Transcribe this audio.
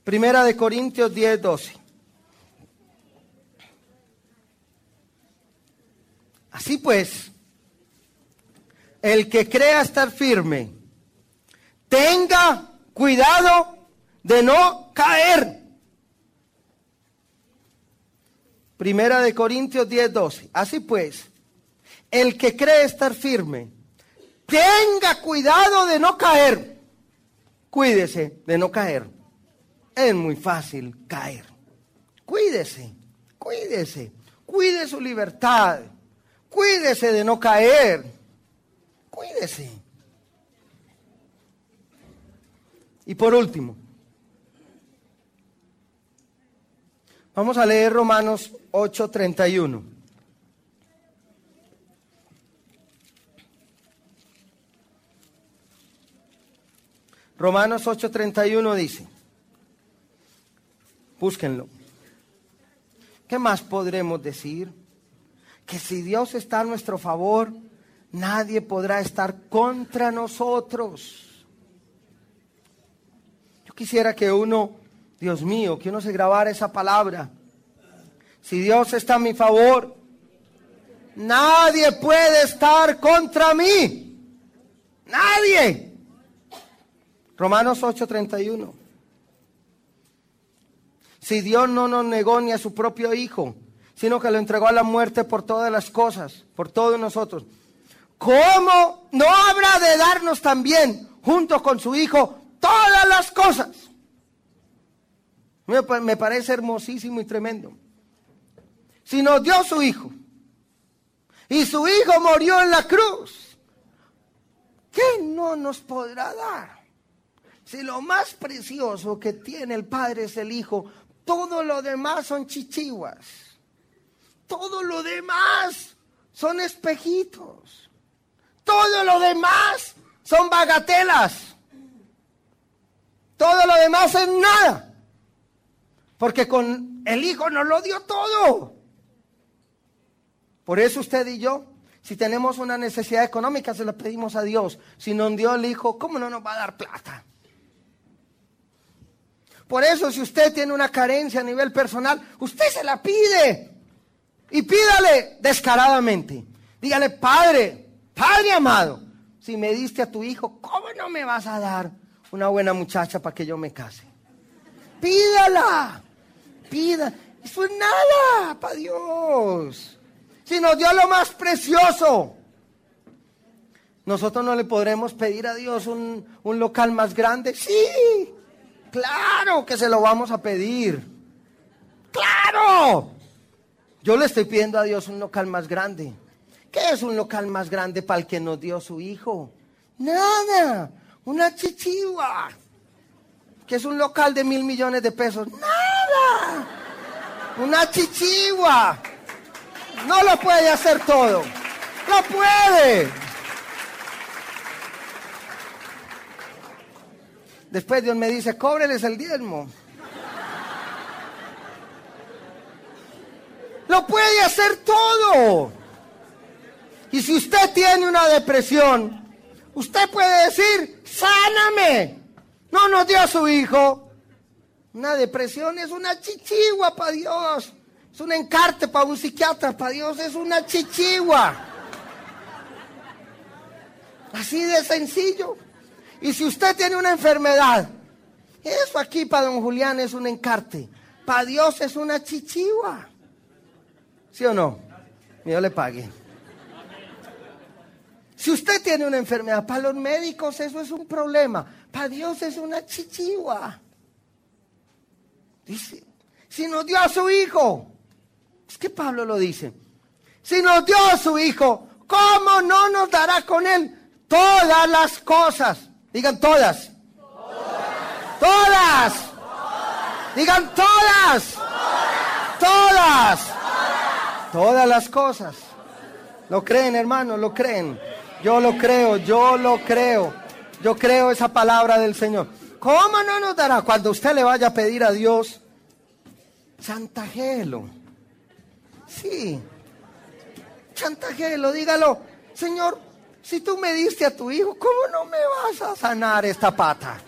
Primera de Corintios 10:12. Así pues, el que crea estar firme, tenga cuidado de no caer. Primera de Corintios 10:12. Así pues, el que cree estar firme, tenga cuidado de no caer. Cuídese de no caer. Es muy fácil caer. Cuídese, cuídese, cuide su libertad. Cuídese de no caer. Cuídese. Y por último, vamos a leer Romanos 8:31. Romanos 8:31 dice, búsquenlo. ¿Qué más podremos decir? Que si Dios está a nuestro favor, nadie podrá estar contra nosotros. Yo quisiera que Dios mío, que uno se grabara esa palabra. Si Dios está a mi favor, nadie puede estar contra mí. Nadie. Romanos 8:31. Si Dios no nos negó ni a su propio Hijo, sino que lo entregó a la muerte por todas las cosas, por todos nosotros, ¿cómo no habrá de darnos también, junto con su Hijo, todas las cosas? Me parece hermosísimo y tremendo. Si nos dio su Hijo, y su Hijo murió en la cruz, ¿qué no nos podrá dar? Si lo más precioso que tiene el Padre es el Hijo, todo lo demás son chichiguas. Todo lo demás son espejitos. Todo lo demás son bagatelas. Todo lo demás es nada. Porque con el Hijo nos lo dio todo. Por eso usted y yo, si tenemos una necesidad económica, se la pedimos a Dios. Si nos dio el Hijo, ¿cómo no nos va a dar plata? Por eso, si usted tiene una carencia a nivel personal, usted se la pide. Y pídale descaradamente. Dígale, Padre amado, si me diste a tu Hijo, ¿cómo no me vas a dar una buena muchacha para que yo me case? Pídala. Eso es nada para Dios. Si nos dio lo más precioso, ¿nosotros no le podremos pedir a Dios un local más grande? Sí, claro que se lo vamos a pedir. ¡Claro! Yo le estoy pidiendo a Dios un local más grande. ¿Qué es un local más grande para el que nos dio su Hijo? Nada, una chichigua. ¿Qué es un local de 1,000 millones de pesos? Nada, una chichigua. No lo puede hacer todo. No puede. Después Dios me dice, cóbreles el diezmo. Lo puede hacer todo. Y si usted tiene una depresión, usted puede decir, sáname. No nos dio a su Hijo. Una depresión es una chichigua para Dios. Es un encarte para un psiquiatra. Para Dios es una chichigua. Así de sencillo. Y si usted tiene una enfermedad, eso aquí para don Julián es un encarte. Para Dios es una chichigua. ¿Sí o no? Dios le pague. Si usted tiene una enfermedad, para los médicos eso es un problema. Para Dios es una chichigua. Dice, si nos dio a su Hijo, es que Pablo lo dice, si nos dio a su Hijo, ¿cómo no nos dará con Él todas las cosas? Digan todas. Todas. Digan todas. Todas. Todas las cosas. ¿Lo creen, hermanos? ¿Lo creen? Yo lo creo, yo lo creo. Yo creo esa palabra del Señor. ¿Cómo no nos dará? Cuando usted le vaya a pedir a Dios, chantajéelo. Sí. Chantajéelo, dígalo. Señor, si tú me diste a tu Hijo, ¿cómo no me vas a sanar esta pata?